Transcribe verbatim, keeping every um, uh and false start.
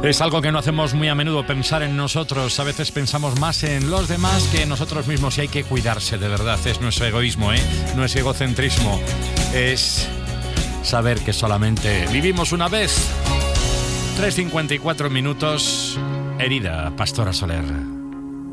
Es algo que no hacemos muy a menudo, pensar en nosotros. A veces pensamos más en los demás que en nosotros mismos, y hay que cuidarse, de verdad. Es nuestro egoísmo, ¿eh? No es egocentrismo. Es saber que solamente vivimos una vez. tres cincuenta y cuatro minutos. Herida, Pastora Soler.